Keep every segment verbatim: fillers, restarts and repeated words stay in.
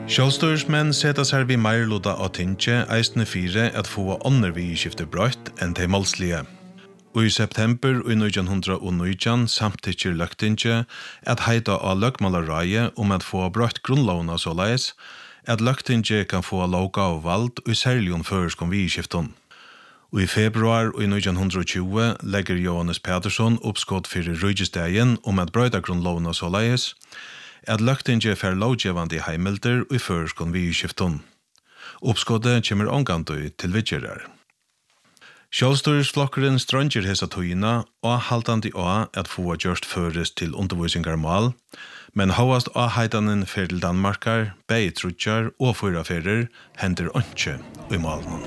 Sjálvstørismenn seta seg vi meirluda av tinge eisne fire at få ånder vi skifte brøtt enn de målslige. Og i september i nitjan nitjan samtikker løgtinge at heita av løgmalareie om at få brøtt grunnlovna såleis, at løgtinge kan få loka og vald og særlig føreskom vi skifton. Og i februar i nitjan tjue legger Johannes Pedersen oppskott fyrir rujestegen om at brøyta grunnlovna såleis, at løgtinge fer lovgjevande heimilder og i føreskom vi skifton. Oppskottet kommer omgandu til vidgerar. Sjálvstørisflokkeren stranger hesa tøyina og haltandi av at få gjørst føres til undervisningarmal, men hovast av heitanen fer til Danmarkar, bei trutjar og fyra ferer hender ønske i malen.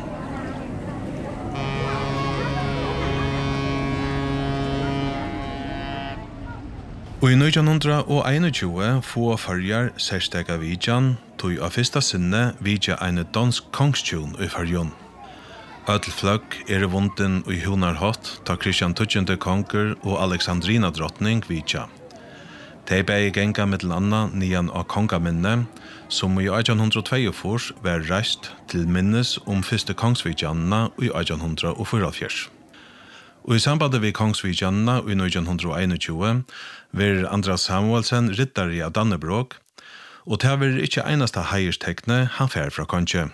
Og i nitjan einogtjue få farjar særstega vidjan, tog av fyrsta sinne vidja eine dansk kongstjun i farjon. Ödel fløgg er vunden i hunarhott ta Kristian tjuende konger og Alexandrina drottning vidja. De bei genga mittel anna nian av kongaminne, som i eittjan tjueto var reist til minnes om fyrste kongsvidjanna i eittjan fyrtiofire. Og i samband vi kongsvidjanna i nitjan einogtjue var Andras Samuelsen riddare av Dannebrog, og det var ikkje einasta heierstekne han fer fra konge.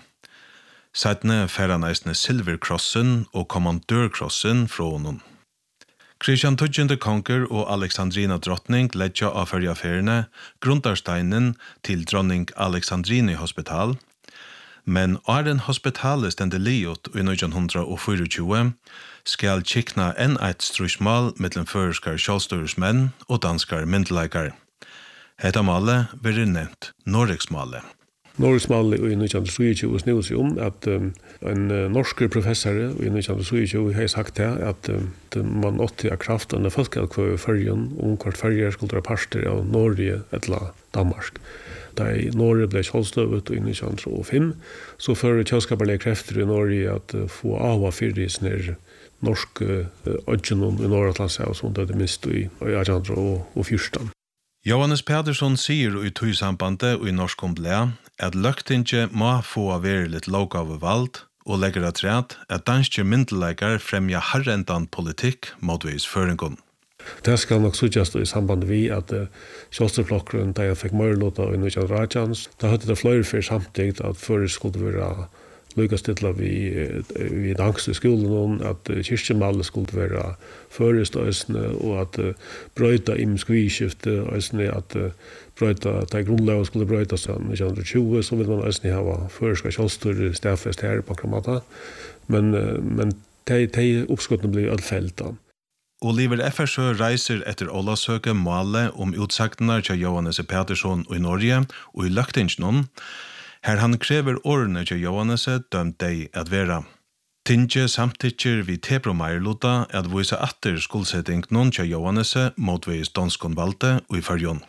Seitne fer han eisne silverkrossen og kommandørkrossen fra honom. Kristian tjuende konger og Alexandrina drottning ledja av fyrjaferne grundarsteinen til dronning Alexandrini hospital, men Aren hospitalet stende liot i nitjan fyrtiofire skal kikna enn eit strusmal mellom føreskar sjálvstørismenn og danskar myndleikar. Hetta male blir nevnt Norriksmale. Norriksmale i nitjan tjueto snur seg om at um, en uh, norsk professor i nitjan tjueto har sagt det, at um, man åtte av kraft under folket i Førjen om hvert Førjer skulle være parter av Norge eller Danmark. Da i Norge ble kjølstøvet i nitjan oh fem, så fører kjølskaperlige krefter i Norge at uh, få av av fyrre snir norsk ødgenom i Norratlandshav, som det er minst i eittjan fjorten. Johannes Pedersen sier i tøysambandet og i norsk omblea at løgtinge må få være litt lovgave valgt og legger at rett at danske myndeleikar fremja harrendan politikk motvis føringen. Det skal nok suggest i samband vi at uh, kjølstøflokkeren, da jeg fikk mørlåta i nitjan Rajans, da hadde det flere for samtidig at før skulle være lykkes til at vi, vi dankste i skolen, at kyrkjemalle skulle være førest øsne, og at uh, brøyta imsk vidskifte øsne, at uh, brøyta, da grunnlaget skulle brøyta seg nitjan tjue, så vil man øsne hava føreska kjølstør stedfest her på akkurat. Men, uh, men de, de oppskottene blir allfelt da. Oliver Effersø reiser etter Olasøke male om utsaktene til Johannes Pedersen i Norge og i Løgtingsnon, her han krever årene til Johannes dømt deg at vera. Tinge samtikker vi tebromeierluta at vise atter skuldsetting noen til Johannes motveis danskon valgte og i Førjon.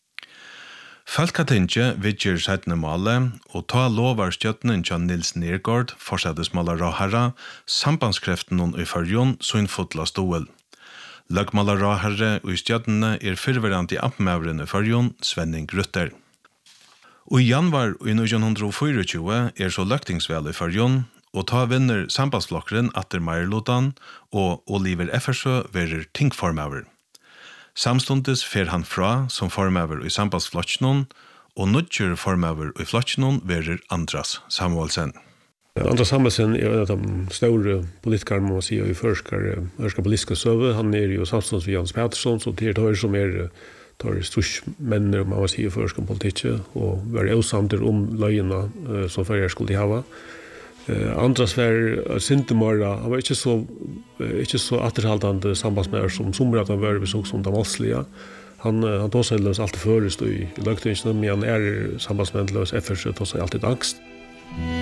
Falkatinge vidger seitne male, og ta lovar stjøttenen til Nils Nergård, forsettes malarahara, sambandskreften noen i Førjon, så fotla ståel. Løgmalarahare og i stjøttene er fyrverant i ampmævren i Førjon, Svenning Rutter. Og i januar i nitjan fyrtiofire er så løgtingsvel i Førjon, og ta vinner sambandsflokkeren atter Meierlotan, og Oliver Effersø verer tingformøver. Samstundes fer han fra som formøver i sambandsflokkenen, og nødgjør formøver i flokkenen verer Andras Samuelsen. Andras Samuelsen er en av de store politikere, må man si, i førskar, førskar politiske søve. Han er jo samstundes ved Johannes Pedersen, så det er det som er tar størst menner, man må si, i førskar politikk, og være avsamter om løgene uh, som førjer skulle hava. Uh, Andras var Sintemara, han var ikke så, uh, ikke så atterhaldende sambandsmær som sommer at han var besøkt som de valslige. Han, uh, han tog seg løs alltid førest i, i løgtingene, men han er sambandsmær løs F R C, tog seg alltid angst.